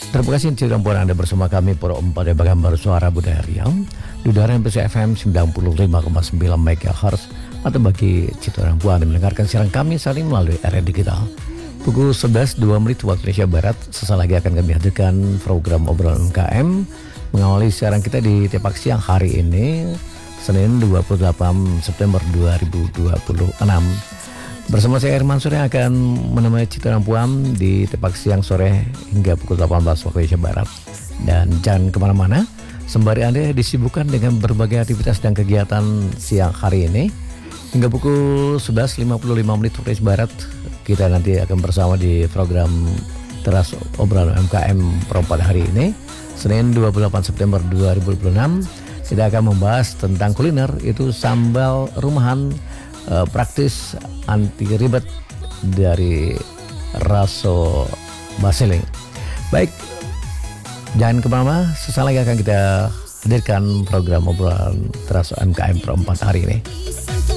Terima kasih Cik Rampuan Anda bersama kami Pro 4 pada gambar suara budaya Riau di udara MPC FM 95,9 MHz atau bagi Cik Rampuan yang mendengarkan siaran kami saat ini melalui area digital. Pukul 11.02 waktu Indonesia Barat, sesaat lagi akan kami hadirkan program obrolan UMKM mengawali siaran kita di Tepak Siang hari ini, Senin 28 September 2026. Bersama saya Herman Sore akan menemani Citra Rampuan di Tepak Siang sore hingga pukul 18 waktu Indonesia Barat. Dan jangan kemana-mana, sembari Anda disibukkan dengan berbagai aktivitas dan kegiatan siang hari ini. Hingga pukul 11.55 waktu Indonesia Barat, kita nanti akan bersama di program Teras Obrolan UMKM Pro 4 hari ini, Senin 28 September 2026. Kita akan membahas tentang kuliner, itu sambal rumahan praktis anti ribet dari Raso Basiling. Baik, jangan kemana-mana, sesaat lagi akan kita hadirkan program obrolan Teras UMKM Pro 4 hari ini.